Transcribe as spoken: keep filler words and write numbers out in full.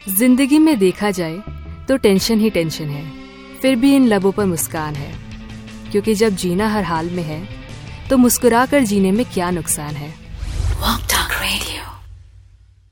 जिंदगी में देखा जाए तो टेंशन ही टेंशन है, फिर भी इन लबों पर मुस्कान है, क्योंकि जब जीना हर हाल में है तो मुस्कुरा कर जीने में क्या नुकसान है।